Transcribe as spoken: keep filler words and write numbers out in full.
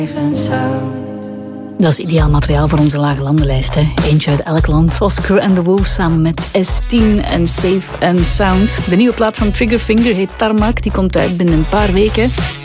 Dat is ideaal materiaal voor onze lage landenlijst. Hè? Eentje uit elk land. Oscar and the Wolf samen met S tien en Safe and Sound. De nieuwe plaat van Triggerfinger heet Tarmac. Die komt uit binnen een paar weken.